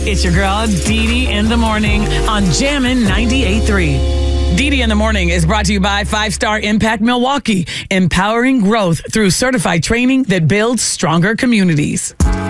It's your girl, Dee Dee in the morning on Jammin' 98.3. Dee Dee in the morning is brought to you by 5-Star Impact Milwaukee, empowering growth through certified training that builds stronger communities.